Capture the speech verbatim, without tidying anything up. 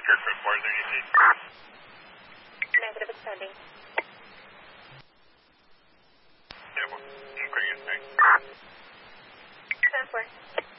aircraft four, is there any seat? Negative, extending. Yeah, well, okay, yes, thanks. ten four.